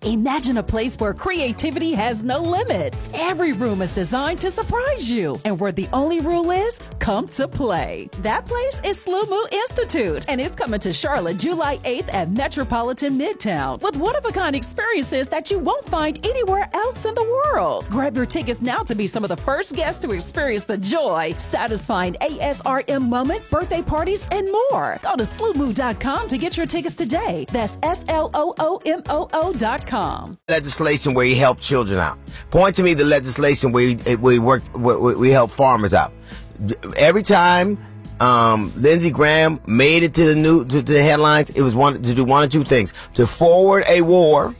Imagine a place where creativity has no limits. Every room is designed to surprise you, and where the only rule is, come to play. That place is Slow Mo Institute, and it's coming to Charlotte July 8th at Metropolitan Midtown with one-of-a-kind experiences that you won't find anywhere else in the world. Grab your tickets now to be some of the first guests to experience the joy, satisfying ASRM moments, birthday parties, and more. Go to sloomoo.com to get your tickets today. That's SLOOMOO.com. Legislation where he helped children out. Point to me the legislation where we help farmers out. Every time Lindsey Graham made it to the headlines, it was to do one of two things: to forward a war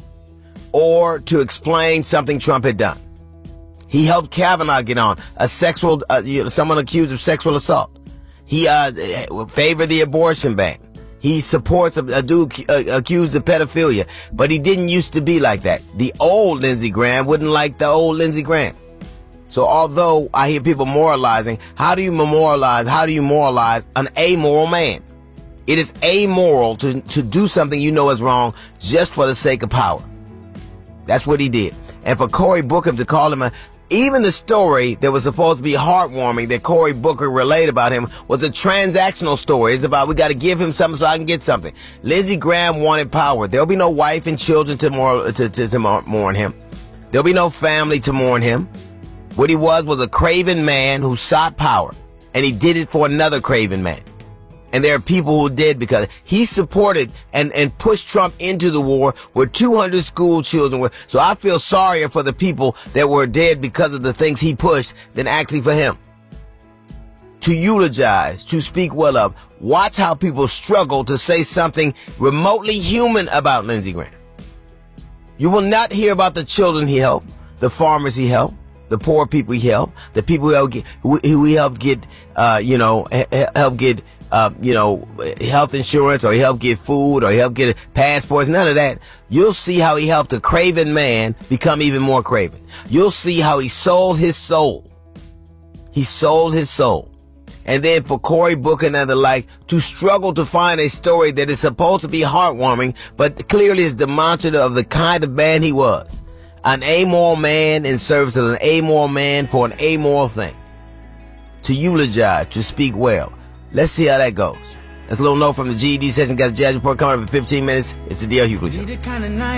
or to explain something Trump had done. He helped Kavanaugh get on someone accused of sexual assault. He favored the abortion ban. He supports a dude accused of pedophilia, but he didn't used to be like that. The old Lindsey Graham wouldn't like the old Lindsey Graham. So although I hear people moralizing, how do you moralize an amoral man? It is amoral to do something you know is wrong just for the sake of power. That's what he did. And for Cory Booker to call him even the story that was supposed to be heartwarming that Cory Booker relayed about him was a transactional story. It's about, we got to give him something so I can get something. Lindsey Graham wanted power. There'll be no wife and children to mourn him. There'll be no family to mourn him. What he was a craven man who sought power, and he did it for another craven man. And there are people who did because he supported and pushed Trump into the war where 200 school children were. So I feel sorrier for the people that were dead because of the things he pushed than actually for him. To eulogize, to speak well of. Watch how people struggle to say something remotely human about Lindsey Graham. You will not hear about the children he helped, the farmers he helped, the poor people he helped, the people who he helped get, health insurance, or he helped get food, or he helped get passports. None of that. You'll see how he helped a craven man become even more craven. You'll see how he sold his soul. He sold his soul. And then for Cory Booker and the like to struggle to find a story that is supposed to be heartwarming, but clearly is demonstrative of the kind of man he was. An amoral man in service of an amoral man for an amoral thing. To eulogize, to speak well. Let's see how that goes. That's a little note from the GED session. Got a jazz report coming up in 15 minutes. It's the D.L. Hughley Show.